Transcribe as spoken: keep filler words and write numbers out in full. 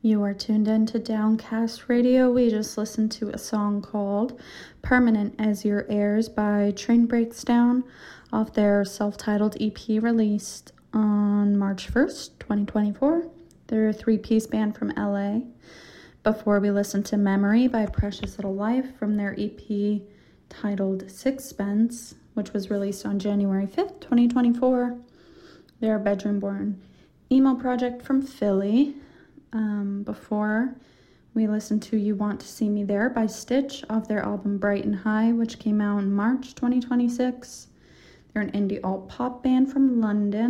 You are tuned in to Downcast Radio. We just listened to a song called Permanent as Your Heirs by Train Breaks Down off their self-titled E P released on March first, twenty twenty-four. They're a three-piece band from L A. Before we listened to Memory by Precious Little Life from their E P titled Sixpence, which was released on January fifth, twenty twenty-four. They're a bedroom-born emo project from Philly. Um, before we listened to You Want to See Me There by Stitch off their album Bright and High, which came out in March twenty twenty-six. They're an indie alt pop band from London.